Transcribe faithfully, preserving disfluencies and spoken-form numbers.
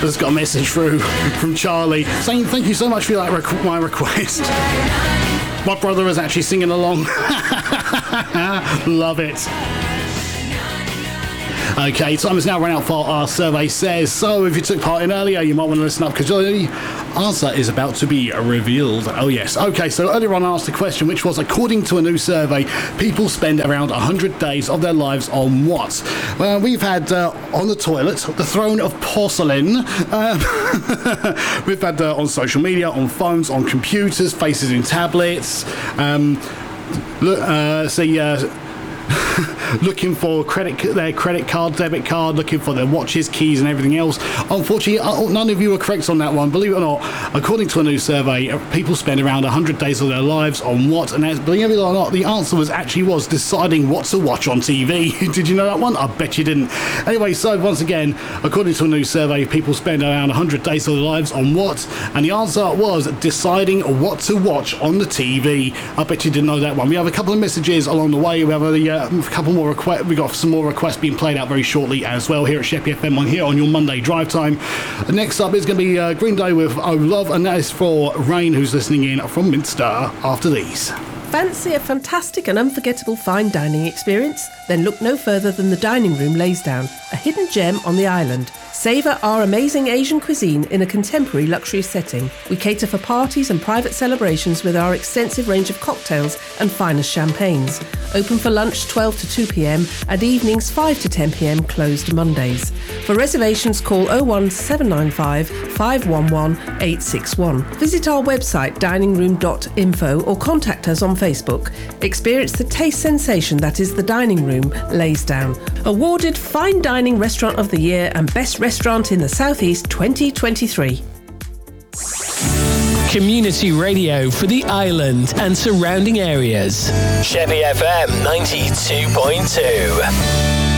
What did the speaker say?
Just got a message through from Charlie saying thank you so much for like, rec- my request. My brother is actually singing along. Love it. Okay, time has now run out for our survey says. So if you took part in earlier, you might want to listen up because the answer is about to be revealed. Oh yes. Okay, so earlier on I asked the question, which was, according to a new survey, people spend around one hundred days of their lives on what? Well, we've had uh, on the toilet, the throne of porcelain. Um, we've had uh, on social media, on phones, on computers, faces in tablets. Um, look, uh, see. Uh, looking for credit their credit card, debit card, looking for their watches, keys and everything else. Unfortunately, none of you are correct on that one. Believe it or not, according to a new survey, people spend around one hundred days of their lives on what? And as, believe it or not, the answer was actually was deciding what to watch on T V. Did you know that one? I bet you didn't. Anyway, so once again, according to a new survey, people spend around one hundred days of their lives on what? And the answer was deciding what to watch on the T V. I bet you didn't know that one. We have a couple of messages along the way. We have a, uh, a couple more requests. We got some more requests being played out very shortly as well here at Sheppey F M on here on your Monday drive time. Next up is going to be uh, Green Day with Oh Love, and that is for Rain, who's listening in from Minster after these. Fancy a fantastic and unforgettable fine dining experience? Then look no further than the Dining Room Laysdown, a hidden gem on the island. Savour our amazing Asian cuisine in a contemporary luxury setting. We cater for parties and private celebrations with our extensive range of cocktails and finest champagnes. Open for lunch twelve to two p.m. and evenings five to ten p.m, closed Mondays. For reservations, call oh one seven nine five, five one one, eight six one. Visit our website dining room dot info or contact us on Facebook. Experience the taste sensation that is the Dining Room Laysdown. Awarded Fine Dining Restaurant of the Year and Best Restaurant in the South East twenty twenty-three. Community radio for the island and surrounding areas. Sheppey F M ninety-two point two.